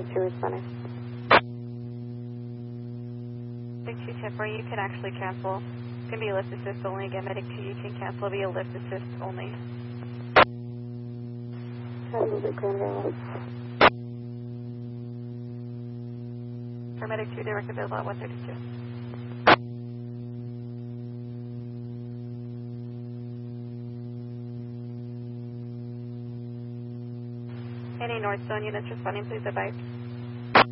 2 responding. Medic 2 10-4, you can actually cancel. It's going to be a lift assist only. Again, Medic 2, you can cancel. It'll be a lift assist only. Casualty Cranberry. For Medic 2, direct available at 132. Any north zone units responding, please advise.